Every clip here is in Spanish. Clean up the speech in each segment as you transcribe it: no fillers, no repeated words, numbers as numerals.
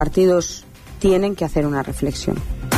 partidos tienen que hacer una reflexión.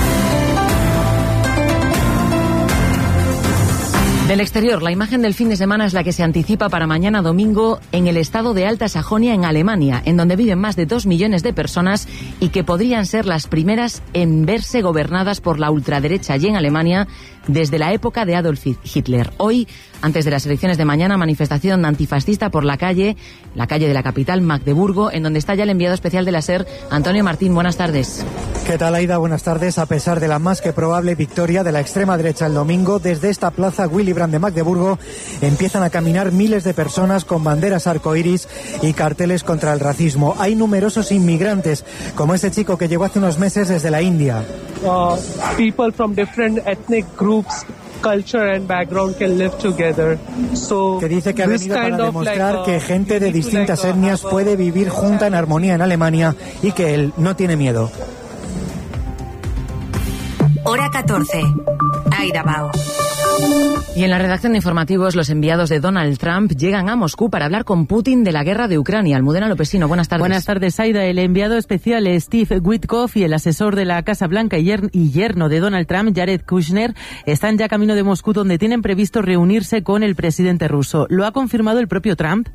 Del exterior, la imagen del fin de semana es la que se anticipa para mañana domingo en el estado de Alta Sajonia, en Alemania, en donde viven más de 2 millones de personas y que podrían ser las primeras en verse gobernadas por la ultraderecha allí en Alemania desde la época de Adolf Hitler. Hoy, antes de las elecciones de mañana, manifestación antifascista por la calle de la capital, Magdeburgo, en donde está ya el enviado especial de la SER, Antonio Martín. Buenas tardes. ¿Qué tal, Aida? Buenas tardes. A pesar de la más que probable victoria de la extrema derecha el domingo, desde esta plaza Willy Brandt de Magdeburgo empiezan a caminar miles de personas con banderas arcoíris y carteles contra el racismo. Hay numerosos inmigrantes, como ese chico que llegó hace unos meses desde la India. People from different ethnic groups, culture and background can live together. So, que dice que ha venido para demostrar que gente de distintas etnias puede vivir junta en armonía en Alemania y que él no tiene miedo. Hora 14. Aida Bao. Y en la redacción de informativos, los enviados de Donald Trump llegan a Moscú para hablar con Putin de la guerra de Ucrania. Almudena Lopesino, buenas tardes. Buenas tardes, Aida. El enviado especial Steve Witkoff y el asesor de la Casa Blanca y yerno de Donald Trump, Jared Kushner, están ya camino de Moscú, donde tienen previsto reunirse con el presidente ruso. Lo ha confirmado el propio Trump,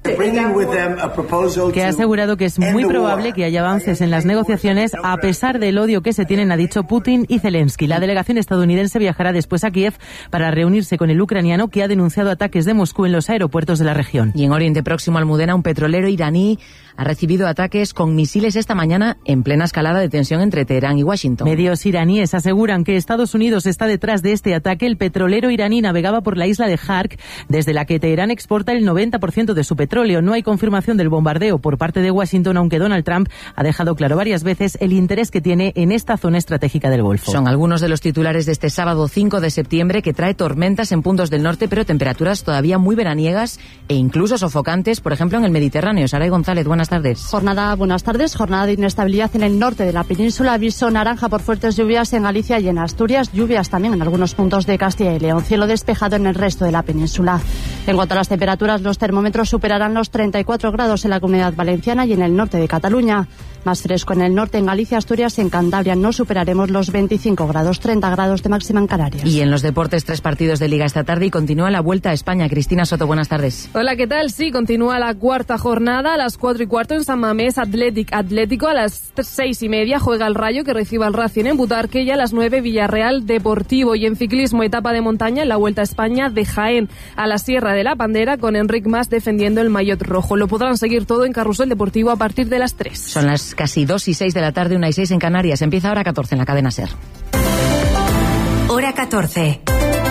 que ha asegurado que es muy probable que haya avances en las negociaciones a pesar del odio que se tienen, ha dicho, Putin y Zelensky. La delegación estadounidense viajará después a Kiev para reunirse con el ucraniano, que ha denunciado ataques de Moscú en los aeropuertos de la región. Y en Oriente Próximo, Almudena, un petrolero iraní ha recibido ataques con misiles esta mañana en plena escalada de tensión entre Teherán y Washington. Medios iraníes aseguran que Estados Unidos está detrás de este ataque. El petrolero iraní navegaba por la isla de Hark, desde la que Teherán exporta el 90% de su petróleo. No hay confirmación del bombardeo por parte de Washington, aunque Donald Trump ha dejado claro varias veces el interés que tiene en esta zona estratégica del Golfo. Son algunos de los titulares de este sábado 5 de septiembre, que trae tormentas en puntos del norte, pero temperaturas todavía muy veraniegas e incluso sofocantes, por ejemplo en el Mediterráneo. Saray González, buenas tardes. Buenas tardes. Jornada de inestabilidad en el norte de la península. Aviso naranja por fuertes lluvias en Galicia y en Asturias. Lluvias también en algunos puntos de Castilla y León. Cielo despejado en el resto de la península. En cuanto a las temperaturas, los termómetros superarán los 34 grados en la Comunidad Valenciana y en el norte de Cataluña. Más fresco en el norte, en Galicia, Asturias y en Cantabria. No superaremos los 25 grados, 30 grados de máxima en Canarias. Y en los deportes, 3 partidos de Liga esta tarde y continúa la Vuelta a España. Cristina Soto, buenas tardes. Hola, ¿qué tal? Sí, continúa la cuarta jornada a las 4:15 en San Mamés. Atlético a las 6:30 juega el Rayo, que recibe al Racing en Butarque, y a las 9 Villarreal Deportivo. Y en ciclismo, etapa de montaña en la Vuelta a España de Jaén a la Sierra de la Bandera, con Enric Mas defendiendo el maillot rojo. Lo podrán seguir todo en Carrusel Deportivo a partir de las 3. Son las casi 2:06 de la tarde, 1:06 en Canarias. Empieza Hora 14 en la cadena SER. Hora 14.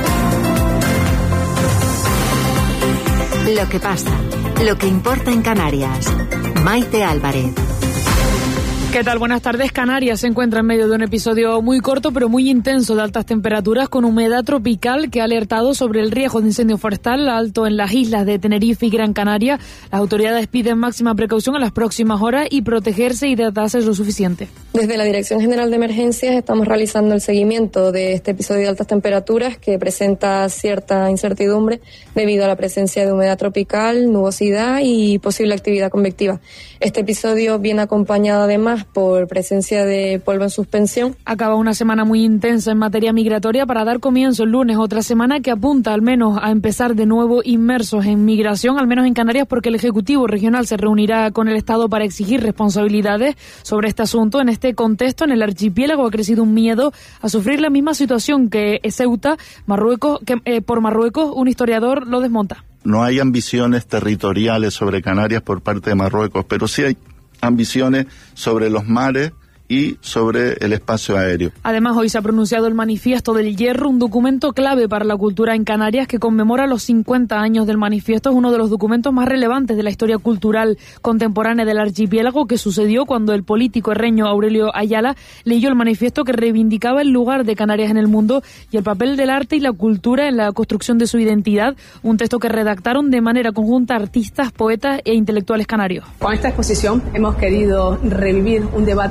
Lo que pasa, lo que importa en Canarias. Maite Álvarez. ¿Qué tal? Buenas tardes. Canarias se encuentra en medio de un episodio muy corto pero muy intenso de altas temperaturas, con humedad tropical que ha alertado sobre el riesgo de incendio forestal alto en las islas de Tenerife y Gran Canaria. Las autoridades piden máxima precaución en las próximas horas y protegerse y hidratarse lo suficiente. Desde la Dirección General de Emergencias estamos realizando el seguimiento de este episodio de altas temperaturas, que presenta cierta incertidumbre debido a la presencia de humedad tropical, nubosidad y posible actividad convectiva. Este episodio viene acompañado además por presencia de polvo en suspensión. Acaba una semana muy intensa en materia migratoria para dar comienzo el lunes, otra semana que apunta al menos a empezar de nuevo inmersos en migración, al menos en Canarias, porque el Ejecutivo Regional se reunirá con el Estado para exigir responsabilidades sobre este asunto. En este contexto, en el archipiélago ha crecido un miedo a sufrir la misma situación que Ceuta, Marruecos, por Marruecos. Un historiador lo desmonta. No hay ambiciones territoriales sobre Canarias por parte de Marruecos, pero sí hay ambiciones sobre los mares y sobre el espacio aéreo. Además, hoy se ha pronunciado el Manifiesto del Hierro, un documento clave para la cultura en Canarias que conmemora los 50 años del manifiesto. Es uno de los documentos más relevantes de la historia cultural contemporánea del archipiélago, que sucedió cuando el político herreño Aurelio Ayala leyó el manifiesto, que reivindicaba el lugar de Canarias en el mundo y el papel del arte y la cultura en la construcción de su identidad. Un texto que redactaron de manera conjunta artistas, poetas e intelectuales canarios. Con esta exposición hemos querido revivir un debate clave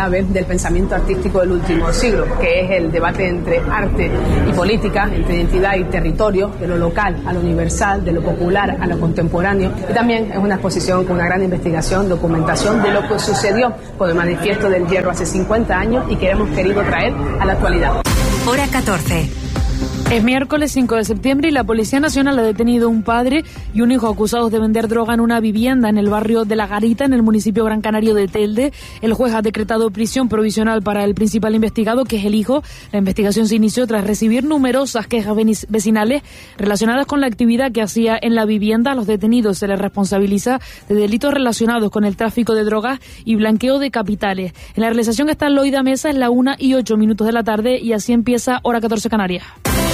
clave del pensamiento artístico del último siglo, que es el debate entre arte y política, entre identidad y territorio, de lo local a lo universal, de lo popular a lo contemporáneo. Y también es una exposición con una gran investigación, documentación de lo que sucedió con el Manifiesto del Hierro hace 50 años y que hemos querido traer a la actualidad. Hora 14. Es miércoles 5 de septiembre y la Policía Nacional ha detenido un padre y un hijo acusados de vender droga en una vivienda en el barrio de La Garita, en el municipio gran canario de Telde. El juez ha decretado prisión provisional para el principal investigado, que es el hijo. La investigación se inició tras recibir numerosas quejas vecinales relacionadas con la actividad que hacía en la vivienda. A los detenidos se les responsabiliza de delitos relacionados con el tráfico de drogas y blanqueo de capitales. En la realización está Loida Mesa, es la 1:08 de la tarde y así empieza Hora 14 Canarias.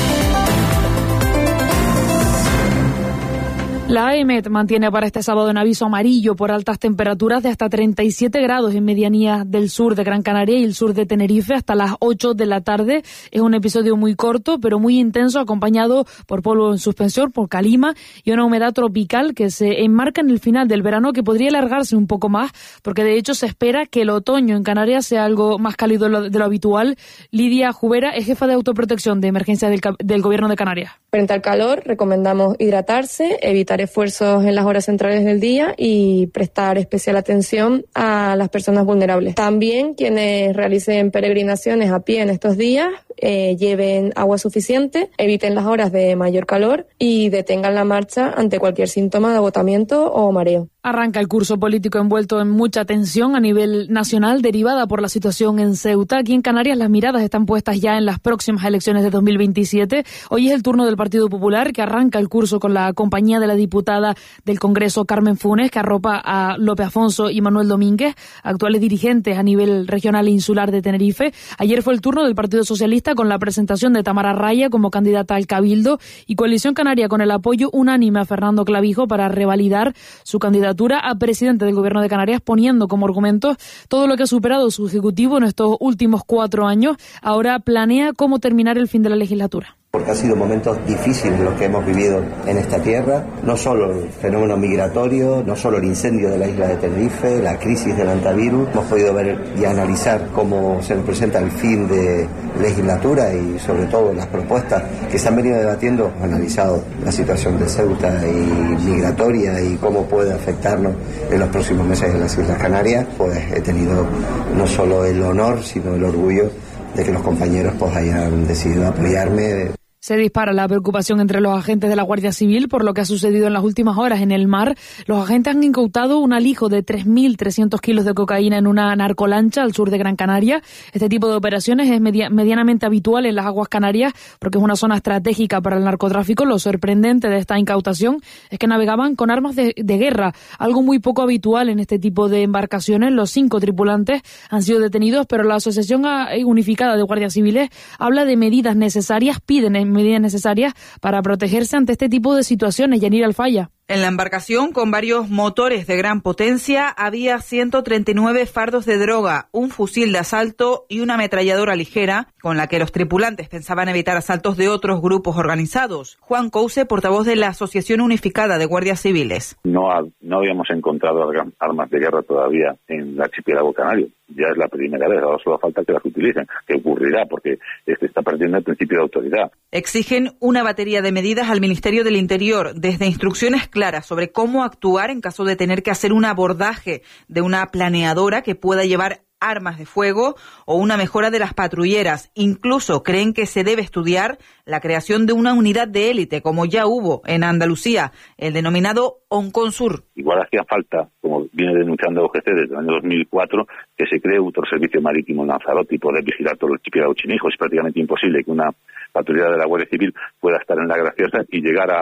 La AEMET mantiene para este sábado en aviso amarillo por altas temperaturas de hasta 37 grados en medianía del sur de Gran Canaria y el sur de Tenerife hasta las 8 de la tarde. Es un episodio muy corto, pero muy intenso, acompañado por polvo en suspensión, por calima y una humedad tropical que se enmarca en el final del verano, que podría alargarse un poco más, porque de hecho se espera que el otoño en Canarias sea algo más cálido de lo habitual. Lidia Jubera es jefa de autoprotección de emergencia del Gobierno de Canarias. Frente al calor, recomendamos hidratarse, evitar esfuerzos en las horas centrales del día y prestar especial atención a las personas vulnerables. También quienes realicen peregrinaciones a pie en estos días, lleven agua suficiente, eviten las horas de mayor calor y detengan la marcha ante cualquier síntoma de agotamiento o mareo. Arranca el curso político envuelto en mucha tensión a nivel nacional derivada por la situación en Ceuta. Aquí en Canarias las miradas están puestas ya en las próximas elecciones de 2027. Hoy es el turno del Partido Popular, que arranca el curso con la compañía de la diputada del Congreso Carmen Funes, que arropa a Lope Afonso y Manuel Domínguez, actuales dirigentes a nivel regional e insular de Tenerife. Ayer fue el turno del Partido Socialista con la presentación de Tamara Raya como candidata al Cabildo y Coalición Canaria con el apoyo unánime a Fernando Clavijo para revalidar su candidatura a presidente del Gobierno de Canarias, poniendo como argumento todo lo que ha superado su ejecutivo en estos últimos 4 años. Ahora planea cómo terminar el fin de la legislatura. Porque han sido momentos difíciles los que hemos vivido en esta tierra, no solo el fenómeno migratorio, no solo el incendio de la isla de Tenerife, la crisis del antivirus. Hemos podido ver y analizar cómo se nos presenta el fin de legislatura y sobre todo las propuestas que se han venido debatiendo. Hemos analizado la situación de Ceuta y migratoria y cómo puede afectarnos en los próximos meses en las Islas Canarias. Pues he tenido no solo el honor, sino el orgullo de que los compañeros pues hayan decidido apoyarme. Se dispara la preocupación entre los agentes de la Guardia Civil por lo que ha sucedido en las últimas horas en el mar. Los agentes han incautado un alijo de 3.300 kilos de cocaína en una narcolancha al sur de Gran Canaria. Este tipo de operaciones es medianamente habitual en las aguas canarias porque es una zona estratégica para el narcotráfico. Lo sorprendente de esta incautación es que navegaban con armas de guerra, algo muy poco habitual en este tipo de embarcaciones. Los 5 tripulantes han sido detenidos, pero la Asociación Unificada de Guardias Civiles habla de medidas necesarias, piden medidas necesarias para protegerse ante este tipo de situaciones. Yanira Alfaya. En la embarcación, con varios motores de gran potencia, había 139 fardos de droga, un fusil de asalto y una ametralladora ligera, con la que los tripulantes pensaban evitar asaltos de otros grupos organizados. Juan Couce, portavoz de la Asociación Unificada de Guardias Civiles. No habíamos encontrado armas de guerra todavía en el archipiélago canario. Ya es la primera vez, ahora solo falta que las utilicen, que ocurrirá porque está perdiendo el principio de autoridad. Exigen una batería de medidas al Ministerio del Interior, desde instrucciones claras sobre cómo actuar en caso de tener que hacer un abordaje de una planeadora que pueda llevar armas de fuego o una mejora de las patrulleras. Incluso creen que se debe estudiar la creación de una unidad de élite, como ya hubo en Andalucía, el denominado ONCONSUR. Igual hacía falta, como viene denunciando OGC desde el año 2004, que se cree otro servicio marítimo en Lanzarote y poder vigilar todo el archipiélago chinijo. Es prácticamente imposible que una patrulla de la Guardia Civil pueda estar en La Graciosa y llegar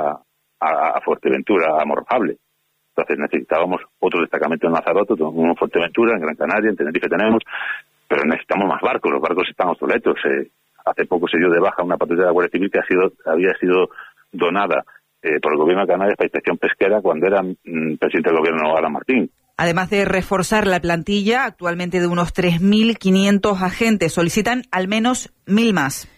a Fuerteventura, a Morrojable. Entonces necesitábamos otro destacamento en Lanzarote, uno en Fuerteventura, en Gran Canaria, en Tenerife tenemos, pero necesitamos más barcos, los barcos están obsoletos. Hace poco se dio de baja una patrulla de la Guardia Civil que había sido donada por el Gobierno de Canarias para inspección pesquera cuando era presidente del Gobierno Alan Martín. Además de reforzar la plantilla, actualmente de unos 3.500 agentes, solicitan al menos 1.000 más.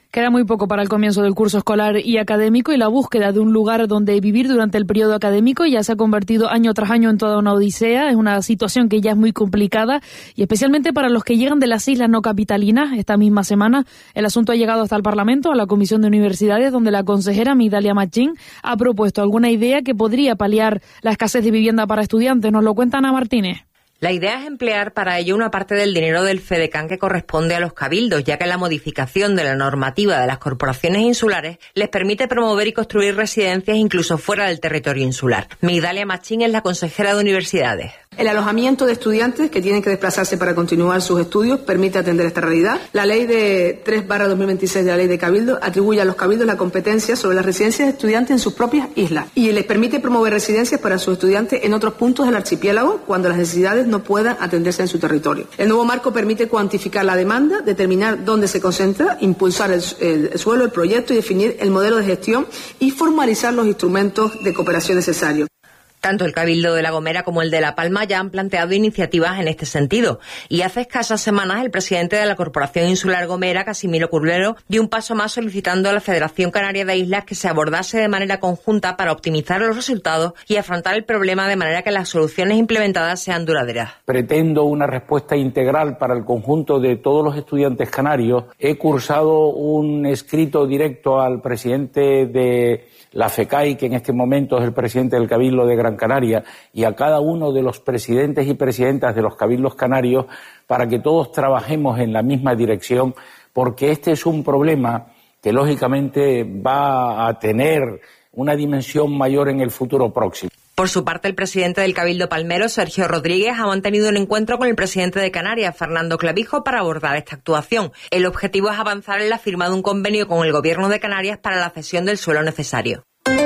Queda muy poco para el comienzo del curso escolar y académico y la búsqueda de un lugar donde vivir durante el periodo académico ya se ha convertido año tras año en toda una odisea. Es una situación que ya es muy complicada y especialmente para los que llegan de las islas no capitalinas. Esta misma semana el asunto ha llegado hasta el Parlamento, a la Comisión de Universidades, donde la consejera Migdalia Machín ha propuesto alguna idea que podría paliar la escasez de vivienda para estudiantes. Nos lo cuenta Ana Martínez. La idea es emplear para ello una parte del dinero del FEDECAN que corresponde a los cabildos, ya que la modificación de la normativa de las corporaciones insulares les permite promover y construir residencias incluso fuera del territorio insular. Migdalia Machín es la consejera de Universidades. El alojamiento de estudiantes que tienen que desplazarse para continuar sus estudios permite atender esta realidad. La ley de 3/2026 de la ley de cabildo atribuye a los cabildos la competencia sobre las residencias de estudiantes en sus propias islas y les permite promover residencias para sus estudiantes en otros puntos del archipiélago cuando las necesidades no puedan atenderse en su territorio. El nuevo marco permite cuantificar la demanda, determinar dónde se concentra, impulsar el suelo, el proyecto y definir el modelo de gestión y formalizar los instrumentos de cooperación necesarios. Tanto el Cabildo de La Gomera como el de La Palma ya han planteado iniciativas en este sentido. Y hace escasas semanas el presidente de la Corporación Insular Gomera, Casimiro Curvelo, dio un paso más solicitando a la Federación Canaria de Islas que se abordase de manera conjunta para optimizar los resultados y afrontar el problema de manera que las soluciones implementadas sean duraderas. Pretendo una respuesta integral para el conjunto de todos los estudiantes canarios. He cursado un escrito directo al presidente de la FECAI, que en este momento es el presidente del Cabildo de Gran Canaria, y a cada uno de los presidentes y presidentas de los cabildos canarios para que todos trabajemos en la misma dirección, porque este es un problema que lógicamente va a tener una dimensión mayor en el futuro próximo. Por su parte, el presidente del Cabildo Palmero, Sergio Rodríguez, ha mantenido un encuentro con el presidente de Canarias, Fernando Clavijo, para abordar esta actuación. El objetivo es avanzar en la firma de un convenio con el Gobierno de Canarias para la cesión del suelo necesario.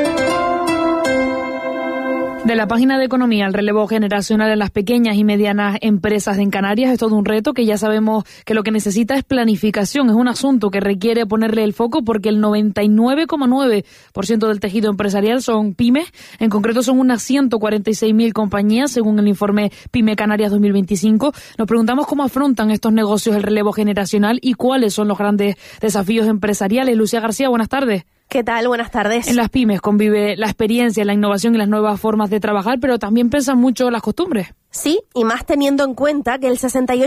De la página de Economía, el relevo generacional en las pequeñas y medianas empresas en Canarias es todo un reto que ya sabemos que lo que necesita es planificación. Es un asunto que requiere ponerle el foco porque el 99,9% del tejido empresarial son pymes. En concreto son unas 146.000 compañías, según el informe PYME Canarias 2025. Nos preguntamos cómo afrontan estos negocios el relevo generacional y cuáles son los grandes desafíos empresariales. Lucía García, buenas tardes. ¿Qué tal? Buenas tardes. En las pymes convive la experiencia, la innovación y las nuevas formas de trabajar, pero también pesan mucho las costumbres. Sí, y más teniendo en cuenta que el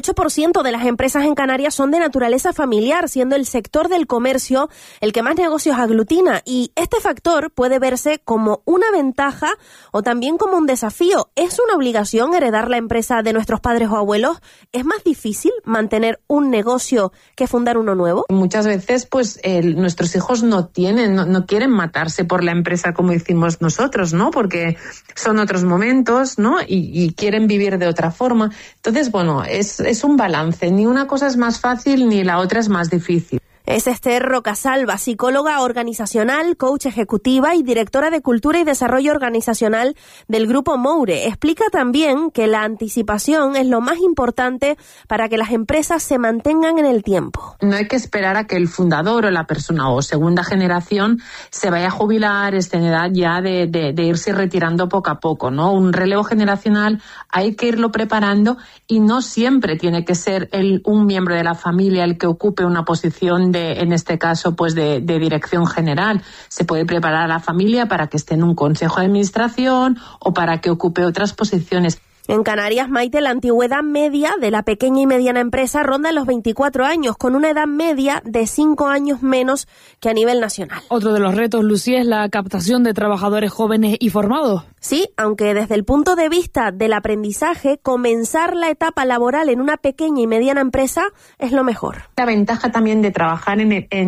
68% de las empresas en Canarias son de naturaleza familiar, siendo el sector del comercio el que más negocios aglutina. Y este factor puede verse como una ventaja o también como un desafío. ¿Es una obligación heredar la empresa de nuestros padres o abuelos? ¿Es más difícil mantener un negocio que fundar uno nuevo? Muchas veces, nuestros hijos no quieren matarse por la empresa como hicimos nosotros, ¿no? Porque son otros momentos, ¿no? Y quieren vivir de otra forma. Entonces, es un balance. Ni una cosa es más fácil ni la otra es más difícil. Es Esther Rocasalva, psicóloga organizacional, coach ejecutiva y directora de Cultura y Desarrollo Organizacional del Grupo Moure. Explica también que la anticipación es lo más importante para que las empresas se mantengan en el tiempo. No hay que esperar a que el fundador o la persona o segunda generación se vaya a jubilar, esté en edad ya de irse retirando poco a poco, ¿no? Un relevo generacional hay que irlo preparando y no siempre tiene que ser un miembro de la familia el que ocupe una posición en este caso, de dirección general. Se puede preparar a la familia para que esté en un consejo de administración o para que ocupe otras posiciones. En Canarias, Maite, la antigüedad media de la pequeña y mediana empresa ronda los 24 años, con una edad media de 5 años menos que a nivel nacional. Otro de los retos, Lucía, es la captación de trabajadores jóvenes y formados. Sí, aunque desde el punto de vista del aprendizaje, comenzar la etapa laboral en una pequeña y mediana empresa es lo mejor. La ventaja también de trabajar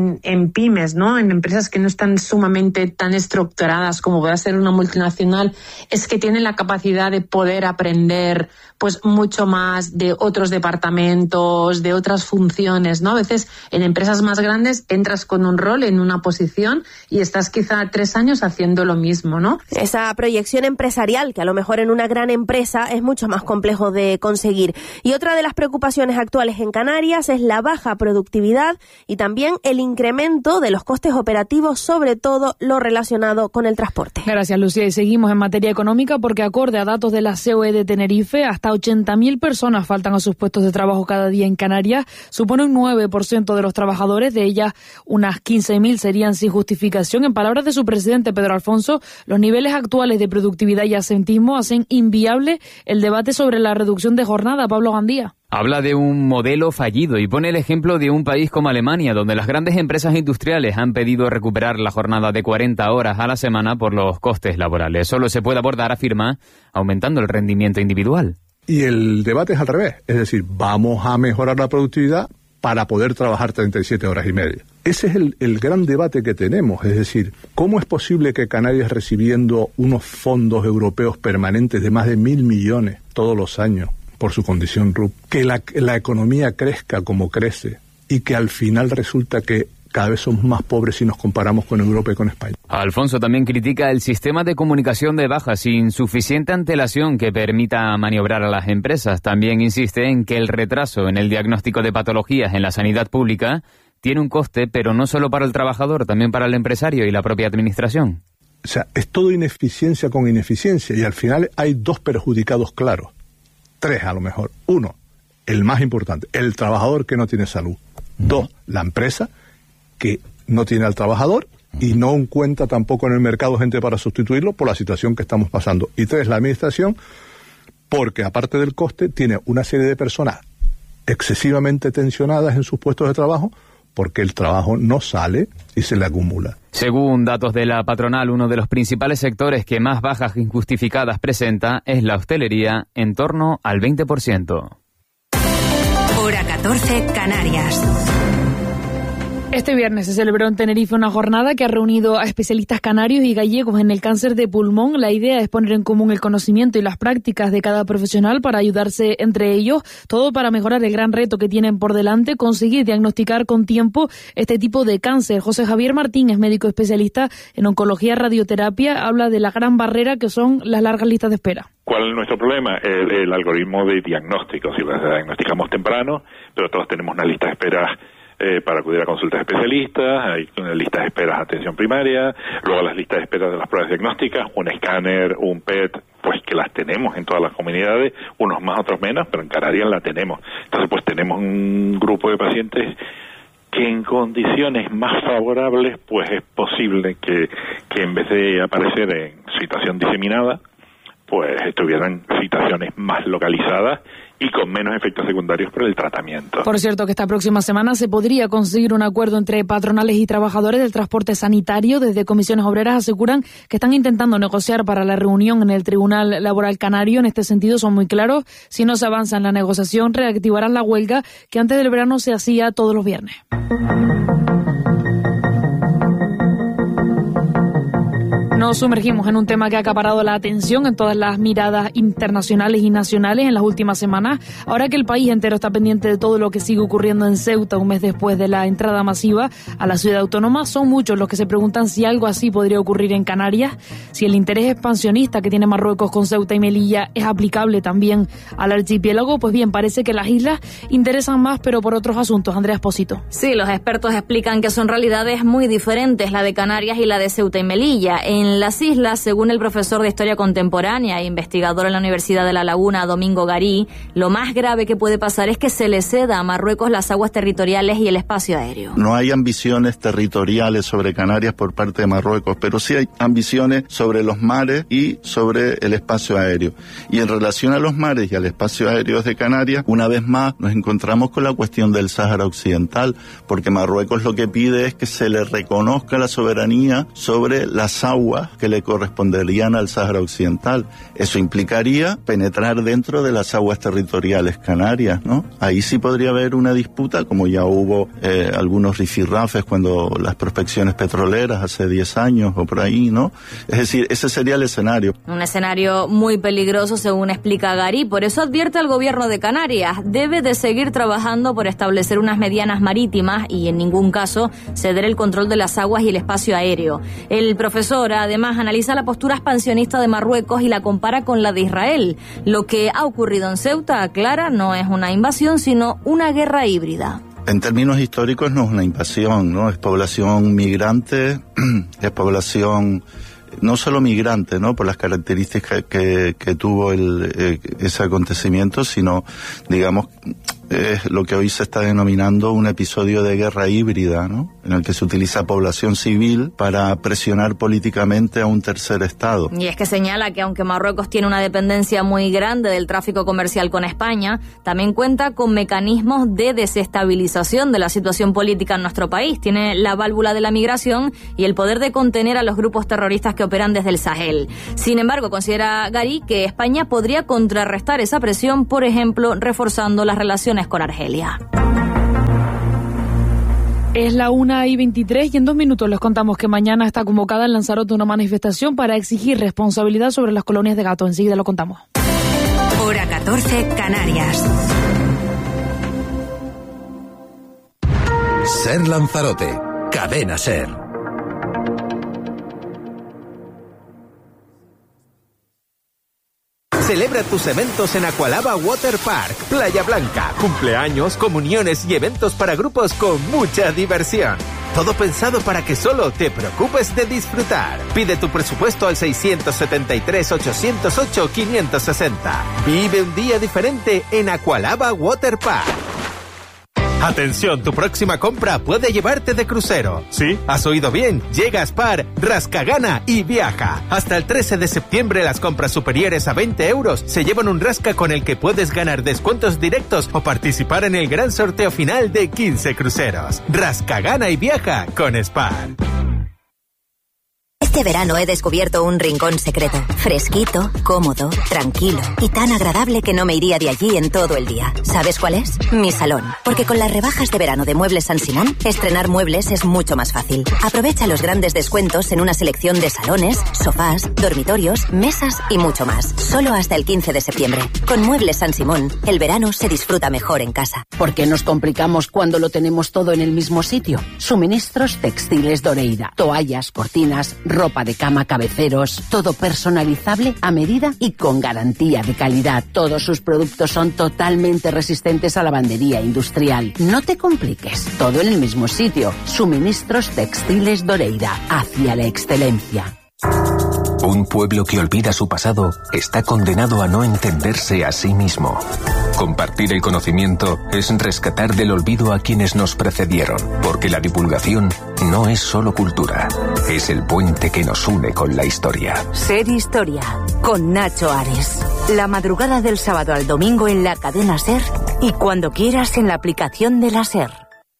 en pymes, ¿no? En empresas que no están sumamente tan estructuradas como puede ser una multinacional, es que tienen la capacidad de poder aprender mucho más de otros departamentos, de otras funciones, ¿no? A veces en empresas más grandes entras con un rol en una posición y estás quizá 3 años haciendo lo mismo, ¿no? Esa proyección empresarial, que a lo mejor en una gran empresa es mucho más complejo de conseguir. Y otra de las preocupaciones actuales en Canarias es la baja productividad y también el incremento de los costes operativos, sobre todo lo relacionado con el transporte. Gracias, Lucía. Y seguimos en materia económica porque, acorde a datos de la COE de Tenerife, Tenerife. Hasta 80.000 personas faltan a sus puestos de trabajo cada día en Canarias. Supone un 9% de los trabajadores, de ellas unas 15.000 serían sin justificación. En palabras de su presidente, Pedro Alfonso, los niveles actuales de productividad y asentismo hacen inviable el debate sobre la reducción de jornada. Pablo Gandía. Habla de un modelo fallido y pone el ejemplo de un país como Alemania, donde las grandes empresas industriales han pedido recuperar la jornada de 40 horas a la semana por los costes laborales. Solo se puede abordar, afirma, aumentando el rendimiento individual. Y el debate es al revés, es decir, vamos a mejorar la productividad para poder trabajar 37 horas y media. Ese es el gran debate que tenemos, es decir, ¿cómo es posible que Canarias, recibiendo unos fondos europeos permanentes de más de 1.000 millones todos los años, por su condición RUP, que la economía crezca como crece y que al final resulta que cada vez somos más pobres si nos comparamos con Europa y con España? Alfonso también critica el sistema de comunicación de baja sin suficiente antelación que permita maniobrar a las empresas. También insiste en que el retraso en el diagnóstico de patologías en la sanidad pública tiene un coste, pero no solo para el trabajador, también para el empresario y la propia administración. O sea, es todo ineficiencia con ineficiencia y al final hay dos perjudicados claros. 3 a lo mejor. 1, el más importante, el trabajador que no tiene salud. 2, la empresa que no tiene al trabajador y no cuenta tampoco en el mercado gente para sustituirlo por la situación que estamos pasando. Y 3, la administración, porque aparte del coste tiene una serie de personas excesivamente tensionadas en sus puestos de trabajo porque el trabajo no sale y se le acumula. Según datos de la patronal, uno de los principales sectores que más bajas injustificadas presenta es la hostelería, en torno al 20%. Hora 14, Canarias. Este viernes se celebró en Tenerife una jornada que ha reunido a especialistas canarios y gallegos en el cáncer de pulmón. La idea es poner en común el conocimiento y las prácticas de cada profesional para ayudarse entre ellos, todo para mejorar el gran reto que tienen por delante, conseguir diagnosticar con tiempo este tipo de cáncer. José Javier Martín es médico especialista en oncología radioterapia, habla de la gran barrera que son las largas listas de espera. ¿Cuál es nuestro problema? El algoritmo de diagnóstico. Si las diagnosticamos temprano, pero todos tenemos una lista de espera para acudir a consultas especialistas, hay listas de espera de atención primaria, luego las listas de espera de las pruebas diagnósticas, un escáner, un PET, pues que las tenemos en todas las comunidades, unos más, otros menos, pero en Canarias la tenemos. Entonces pues tenemos un grupo de pacientes que en condiciones más favorables pues es posible que en vez de aparecer en situación diseminada, pues estuvieran situaciones más localizadas y con menos efectos secundarios por el tratamiento. Por cierto, que esta próxima semana se podría conseguir un acuerdo entre patronales y trabajadores del transporte sanitario. Desde Comisiones Obreras aseguran que están intentando negociar para la reunión en el Tribunal Laboral Canario. En este sentido son muy claros. Si no se avanza en la negociación, reactivarán la huelga que antes del verano se hacía todos los viernes. Nos sumergimos en un tema que ha acaparado la atención en todas las miradas internacionales y nacionales en las últimas semanas. Ahora que el país entero está pendiente de todo lo que sigue ocurriendo en Ceuta un mes después de la entrada masiva a la ciudad autónoma, son muchos los que se preguntan si algo así podría ocurrir en Canarias, si el interés expansionista que tiene Marruecos con Ceuta y Melilla es aplicable también al archipiélago. Pues bien, parece que las islas interesan más, pero por otros asuntos. Andrea Espósito. Sí, los expertos explican que son realidades muy diferentes, la de Canarias y la de Ceuta y Melilla. En las islas, según el profesor de Historia Contemporánea e investigador en la Universidad de La Laguna, Domingo Garí, lo más grave que puede pasar es que se le ceda a Marruecos las aguas territoriales y el espacio aéreo. No hay ambiciones territoriales sobre Canarias por parte de Marruecos, pero sí hay ambiciones sobre los mares y sobre el espacio aéreo. Y en relación a los mares y al espacio aéreo de Canarias, una vez más nos encontramos con la cuestión del Sáhara Occidental, porque Marruecos lo que pide es que se le reconozca la soberanía sobre las aguas que le corresponderían al Sáhara Occidental. Eso implicaría penetrar dentro de las aguas territoriales canarias, ¿no? Ahí sí podría haber una disputa, como ya hubo algunos rifirrafes cuando las prospecciones petroleras hace 10 años o por ahí, ¿no? Es decir, ese sería el escenario. Un escenario muy peligroso, según explica Garí. Por eso advierte al gobierno de Canarias, debe de seguir trabajando por establecer unas medianas marítimas y en ningún caso ceder el control de las aguas y el espacio aéreo. El profesor además analiza la postura expansionista de Marruecos y la compara con la de Israel. Lo que ha ocurrido en Ceuta, aclara, no es una invasión, sino una guerra híbrida. En términos históricos no es una invasión, ¿no? Es población migrante, es población no solo migrante, ¿no? Por las características que tuvo ese acontecimiento, sino, digamos, es lo que hoy se está denominando un episodio de guerra híbrida, ¿no? En el que se utiliza población civil para presionar políticamente a un tercer estado. Y es que señala que aunque Marruecos tiene una dependencia muy grande del tráfico comercial con España, también cuenta con mecanismos de desestabilización de la situación política en nuestro país. Tiene la válvula de la migración y el poder de contener a los grupos terroristas que operan desde el Sahel. Sin embargo, considera Gari que España podría contrarrestar esa presión, por ejemplo, reforzando las relaciones con Argelia. Es la 1:23 y en 2 minutos les contamos que mañana está convocada en Lanzarote una manifestación para exigir responsabilidad sobre las colonias de gato. Enseguida lo contamos. Hora 14, Canarias. Ser Lanzarote, Cadena Ser. Celebra tus eventos en Aqualaba Water Park, Playa Blanca. Cumpleaños, comuniones y eventos para grupos con mucha diversión. Todo pensado para que solo te preocupes de disfrutar. Pide tu presupuesto al 673-808-560. Vive un día diferente en Aqualaba Water Park. Atención, tu próxima compra puede llevarte de crucero. ¿Sí? ¿Has oído bien? Llega a Spar, rasca, gana y viaja. Hasta el 13 de septiembre las compras superiores a 20 euros se llevan un rasca con el que puedes ganar descuentos directos o participar en el gran sorteo final de 15 cruceros. Rasca, gana y viaja con Spar. Este verano he descubierto un rincón secreto, fresquito, cómodo, tranquilo y tan agradable que no me iría de allí en todo el día. ¿Sabes cuál es? Mi salón. Porque con las rebajas de verano de Muebles San Simón, estrenar muebles es mucho más fácil. Aprovecha los grandes descuentos en una selección de salones, sofás, dormitorios, mesas y mucho más. Solo hasta el 15 de septiembre. Con Muebles San Simón, el verano se disfruta mejor en casa. ¿Por qué nos complicamos cuando lo tenemos todo en el mismo sitio? Suministros Textiles Doreira. Toallas, cortinas, ropa de cama, cabeceros, todo personalizable a medida y con garantía de calidad. Todos sus productos son totalmente resistentes a lavandería industrial. No te compliques, todo en el mismo sitio. Suministros Textiles Doreira, hacia la excelencia. Un pueblo que olvida su pasado está condenado a no entenderse a sí mismo. Compartir el conocimiento es rescatar del olvido a quienes nos precedieron, porque la divulgación no es solo cultura, es el puente que nos une con la historia. Ser Historia, con Nacho Ares. La madrugada del sábado al domingo en la cadena SER y cuando quieras en la aplicación de la SER.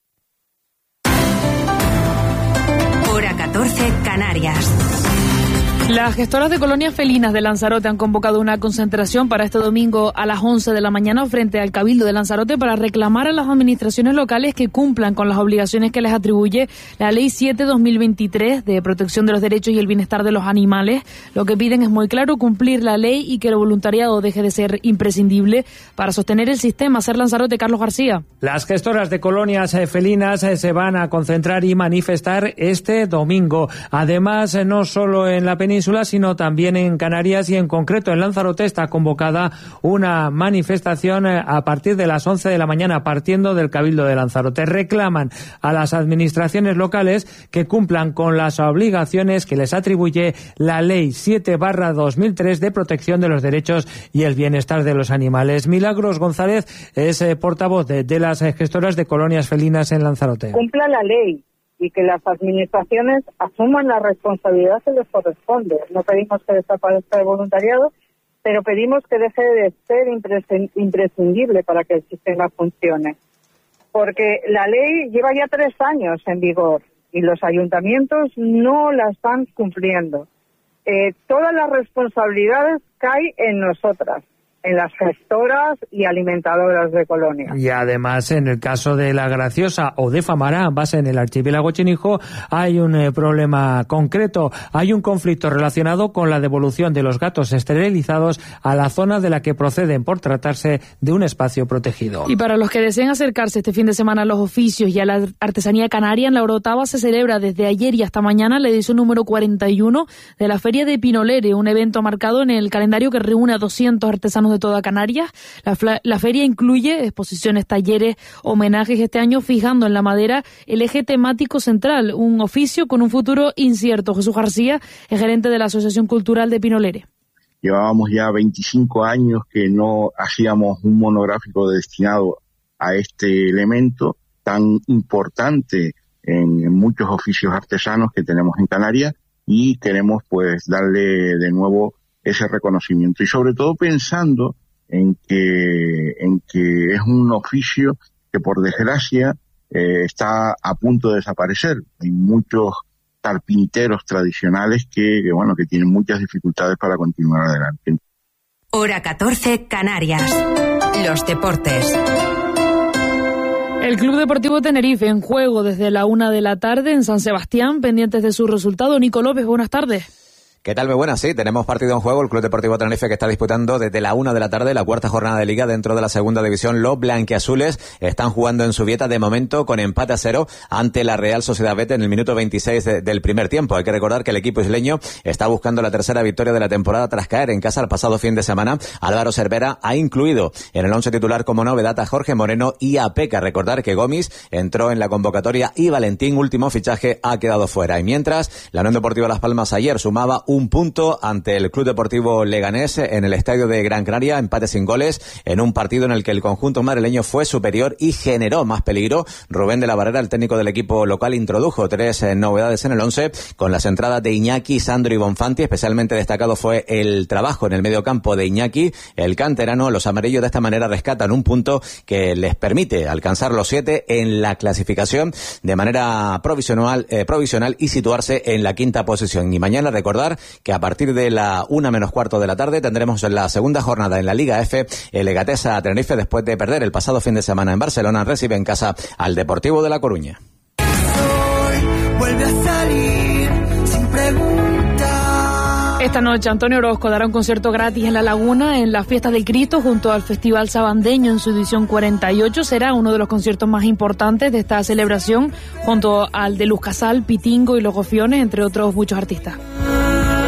Hora 14, Canarias. Las gestoras de colonias felinas de Lanzarote han convocado una concentración para este domingo a las 11 de la mañana frente al Cabildo de Lanzarote para reclamar a las administraciones locales que cumplan con las obligaciones que les atribuye la Ley 7/2023 de protección de los derechos y el bienestar de los animales. Lo que piden es muy claro, cumplir la ley y que el voluntariado deje de ser imprescindible para sostener el sistema. Ser Lanzarote, Carlos García. Las gestoras de colonias felinas se van a concentrar y manifestar este domingo. Además, no solo en la península, sino también en Canarias y en concreto en Lanzarote está convocada una manifestación a partir de las 11 de la mañana partiendo del Cabildo de Lanzarote. Reclaman a las administraciones locales que cumplan con las obligaciones que les atribuye la Ley 7/2003 de protección de los derechos y el bienestar de los animales. Milagros González es portavoz de las gestoras de colonias felinas en Lanzarote. Cumpla la ley y que las administraciones asuman la responsabilidad que les corresponde. No pedimos que desaparezca el voluntariado, pero pedimos que deje de ser imprescindible para que el sistema funcione. Porque la ley lleva ya 3 años en vigor y los ayuntamientos no la están cumpliendo. Todas las responsabilidades caen en nosotras, en las gestoras y alimentadoras de colonias. Y además, en el caso de La Graciosa o de Famara, ambas en el archipiélago Chinijo, hay un problema concreto. Hay un conflicto relacionado con la devolución de los gatos esterilizados a la zona de la que proceden por tratarse de un espacio protegido. Y para los que deseen acercarse este fin de semana a los oficios y a la artesanía canaria, en La Orotava se celebra desde ayer y hasta mañana la edición número 41 de la Feria de Pinolere, un evento marcado en el calendario que reúne a 200 artesanos artesanos de toda Canarias. La feria incluye exposiciones, talleres, homenajes, este año fijando en la madera el eje temático central, un oficio con un futuro incierto. Jesús García es gerente de la Asociación Cultural de Pinolere. Llevábamos ya 25 años que no hacíamos un monográfico destinado a este elemento tan importante en muchos oficios artesanos que tenemos en Canarias, y queremos pues darle de nuevo ese reconocimiento, y sobre todo pensando en que es un oficio que por desgracia está a punto de desaparecer. Hay muchos carpinteros tradicionales que tienen muchas dificultades para continuar adelante. Hora 14, Canarias. Los deportes. El Club Deportivo Tenerife en juego desde la 1 de la tarde en San Sebastián, pendientes de su resultado. Nico López, buenas tardes. ¿Qué tal? Muy buenas, sí, tenemos partido en juego. El Club Deportivo Tenerife, que está disputando desde la 1 de la tarde la cuarta jornada de Liga dentro de la segunda división. Los blanquiazules están jugando en Zubieta de momento con empate a 0 ante la Real Sociedad B en el minuto 26 del primer tiempo. Hay que recordar que el equipo isleño está buscando la tercera victoria de la temporada tras caer en casa el pasado fin de semana. Álvaro Cervera ha incluido en el 11 titular como novedad a Jorge Moreno y a Peca. Recordar que Gomis entró en la convocatoria y Valentín, último fichaje, ha quedado fuera. Y mientras, la Unión Deportiva Las Palmas ayer sumaba un punto ante el Club Deportivo Leganés en el estadio de Gran Canaria, empate sin goles en un partido en el que el conjunto madrileño fue superior y generó más peligro. Rubén de la Barrera, el técnico del equipo local, introdujo 3 novedades en el 11 con las entradas de Iñaki, Sandro y Bonfanti. Especialmente destacado fue el trabajo en el medio campo de Iñaki, el canterano. Los amarillos de esta manera rescatan un punto que les permite alcanzar los 7 en la clasificación de manera provisional y situarse en la quinta posición. Y mañana recordar que a partir de la 1 menos cuarto de la tarde tendremos la segunda jornada en la Liga F. El Legatesa Tenerife, después de perder el pasado fin de semana en Barcelona, recibe en casa al Deportivo de La Coruña. Vuelve a salir sin preguntar. Esta noche Antonio Orozco dará un concierto gratis en La Laguna en la Fiesta del Cristo junto al Festival Sabandeño en su edición 48. Será uno de los conciertos más importantes de esta celebración junto al de Luz Casal, Pitingo y Los Gofiones, entre otros muchos artistas.